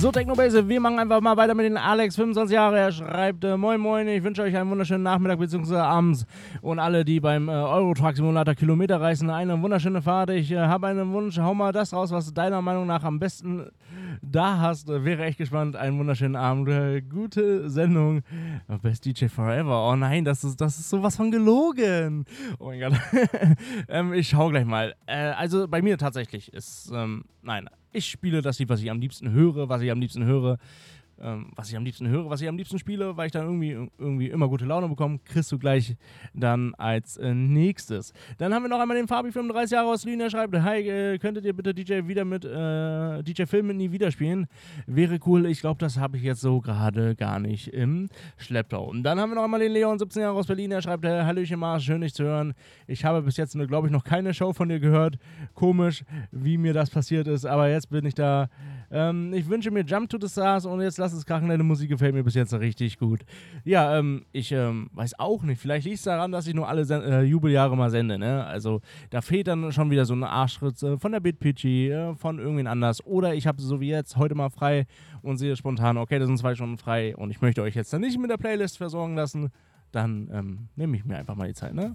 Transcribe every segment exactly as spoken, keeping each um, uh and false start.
So, Technobase, wir machen einfach mal weiter mit den Alex, fünfundzwanzig Jahre. Er schreibt, äh, moin moin, ich wünsche euch einen wunderschönen Nachmittag bzw. abends und alle, die beim äh, Euro-Truck Simulator Kilometer reisen, eine wunderschöne Fahrt. Ich äh, habe einen Wunsch, hau mal das raus, was du deiner Meinung nach am besten da hast. Äh, wäre echt gespannt, einen wunderschönen Abend, äh, gute Sendung. Best D J Forever, oh nein, das ist, das ist sowas von gelogen. Oh mein Gott. ähm, ich schau gleich mal. Äh, also bei mir tatsächlich ist, ähm, nein, ich spiele das Lied, was ich am liebsten höre, was ich am liebsten höre, ähm, was ich am liebsten höre, was ich am liebsten spiele, weil ich dann irgendwie, irgendwie immer gute Laune bekomme, kriegst du gleich dann als äh, nächstes. Dann haben wir noch einmal den Fabi, fünfunddreißig Jahre aus Berlin, der schreibt, hi, äh, könntet ihr bitte D J wieder mit, äh, D J Film mit nie wieder spielen? Wäre cool, ich glaube, das habe ich jetzt so gerade gar nicht im Schlepptau. Und dann haben wir noch einmal den Leon, siebzehn Jahre aus Berlin, der schreibt, äh, Hallöchen Mars, schön dich zu hören. Ich habe bis jetzt, glaube ich, noch keine Show von dir gehört. Komisch, wie mir das passiert ist, aber jetzt bin ich da. Ähm, ich wünsche mir Jump to the Stars und jetzt lass es krachen, deine Musik gefällt mir bis jetzt richtig gut. Ja, ähm, ich ähm, weiß auch nicht, vielleicht liegt es daran, dass ich nur alle Sen- äh, Jubeljahre mal sende, ne? Also da fehlt dann schon wieder so ein Arschtritt äh, von der BitPitchy, äh, von irgendwen anders oder ich habe so wie jetzt heute mal frei und sehe spontan, okay, das sind zwei Stunden frei und ich möchte euch jetzt dann nicht mit der Playlist versorgen lassen, dann ähm, nehme ich mir einfach mal die Zeit, ne?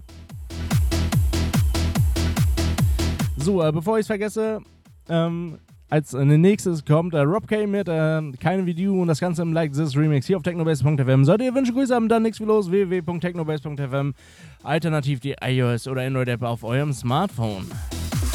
So, äh, bevor ich es vergesse, ähm, als äh, nächstes kommt äh, Rob K mit äh, Keine Video und das Ganze im Like This Remix hier auf technobase punkt f m. Solltet ihr Wünsche, Grüße haben, dann nichts wie los, w w w punkt technobase punkt f m. Alternativ die iOS oder Android-App auf eurem Smartphone.